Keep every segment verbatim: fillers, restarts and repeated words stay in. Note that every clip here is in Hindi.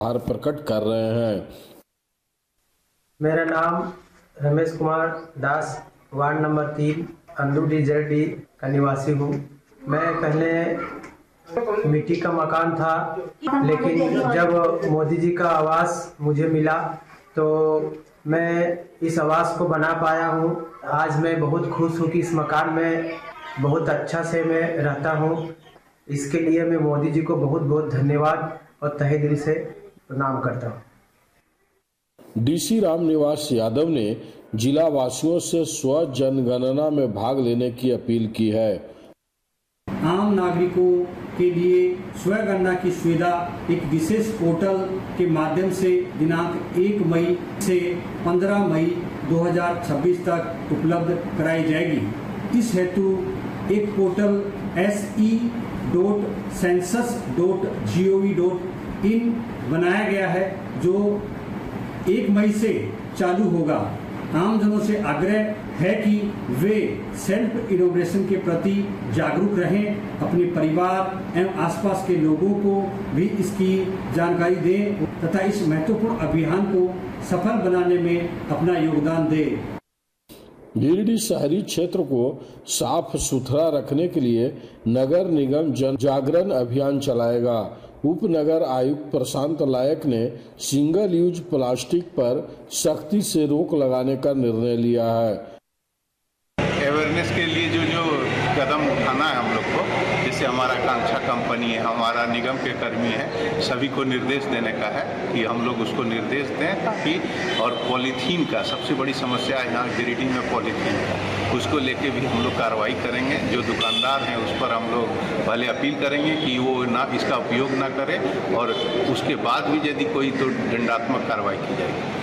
आभार प्रकट कर रहे हैं। मेरा नाम रमेश कुमार दास, वार्ड नंबर तीन, अंदूडी जेडी का निवासी हूँ। मैं पहले मिट्टी का मकान था, लेकिन जब मोदी जी का आवास मुझे मिला तो मैं इस आवास को बना पाया हूँ। आज मैं बहुत खुश हूँ कि इस मकान में बहुत अच्छा से मैं रहता हूँ। इसके लिए मैं मोदी जी को बहुत बहुत धन्यवाद और तहे दिल से प्रणाम करता हूँ। डीसी रामनिवास यादव ने जिला वासियों से स्व जनगणना में भाग लेने की अपील की है। आम नागरिकों के लिए स्वगणना की सुविधा एक विशेष पोर्टल के माध्यम से दिनांक एक मई से पंद्रह मई दो हज़ार छब्बीस तक उपलब्ध कराई जाएगी। इस हेतु एक portal S E dot census dot G O V dot in बनाया गया है, जो एक मई से चालू होगा। आमजनों से आग्रह है कि वे सेल्फ इनोग्रेशन के प्रति जागरूक रहें, अपने परिवार एवं आसपास के लोगों को भी इसकी जानकारी दें तथा इस महत्वपूर्ण अभियान को सफल बनाने में अपना योगदान दें। गिरिडीह शहरी क्षेत्र को साफ सुथरा रखने के लिए नगर निगम जन जागरण अभियान चलाएगा। उप नगर आयुक्त प्रशांत लायक ने सिंगल यूज प्लास्टिक पर सख्ती से रोक लगाने का निर्णय लिया है। अवेयरनेस के लिए जो जो कदम उठाना है हम लोग को, जैसे हमारा कांक्षा कंपनी है, हमारा निगम के कर्मी है, सभी को निर्देश देने का है कि हम लोग उसको निर्देश दें ताकि, और पॉलीथीन का सबसे बड़ी समस्या है यहाँ गिरिडीह में पॉलीथीन का, उसको लेके भी हम लोग कार्रवाई करेंगे। जो दुकानदार हैं उस पर हम लोग पहले अपील करेंगे कि वो ना इसका उपयोग ना करें, और उसके बाद भी यदि कोई तो दंडात्मक कार्रवाई की जाएगी।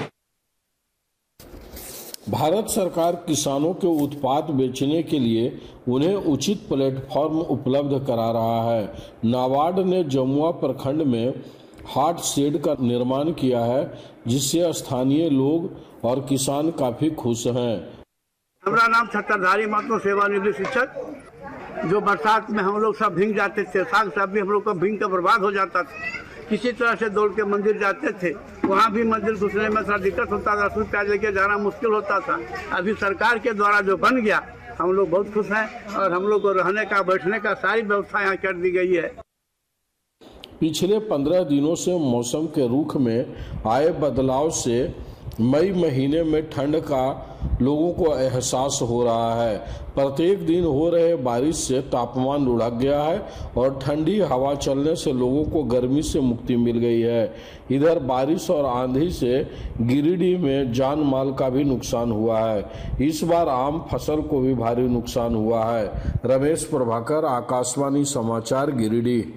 भारत सरकार किसानों के उत्पाद बेचने के लिए उन्हें उचित प्लेटफॉर्म उपलब्ध करा रहा है। नाबार्ड ने जमुआ प्रखंड में हाट शेड का निर्माण किया है, जिससे स्थानीय लोग और किसान काफी खुश हैं। हमारा नाम छत्रधारी महतो, सेवानिवृत्त शिक्षक। जो बरसात में हम लोग सब भीग जाते थे, साग सब्जी हम लोग का भीग कर बर्बाद हो जाता था। किसी तरह से दौड़ के मंदिर जाते थे, वहाँ भी मंदिर घुसने में थोड़ा दिक्कत होता था, सूट प्याज लेके जाना मुश्किल होता था। अभी सरकार के द्वारा जो बन गया, हम लोग बहुत खुश हैं, और हम लोग को रहने का बैठने का सारी व्यवस्था यहाँ कर दी गई है। पिछले पंद्रह दिनों से मौसम के रुख में आए बदलाव से मई महीने में ठंड का लोगों को एहसास हो रहा है। प्रत्येक दिन हो रहे बारिश से तापमान लुढ़क गया है और ठंडी हवा चलने से लोगों को गर्मी से मुक्ति मिल गई है। इधर बारिश और आंधी से गिरिडीह में जान माल का भी नुकसान हुआ है। इस बार आम फसल को भी भारी नुकसान हुआ है। रमेश प्रभाकर, आकाशवाणी समाचार, गिरिडीह।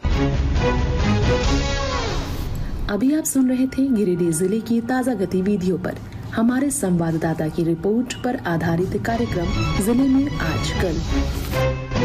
अभी आप सुन रहे थे गिरिडीह जिले की ताज़ा गतिविधियों पर हमारे संवाददाता की रिपोर्ट पर आधारित कार्यक्रम जिले में आज कल।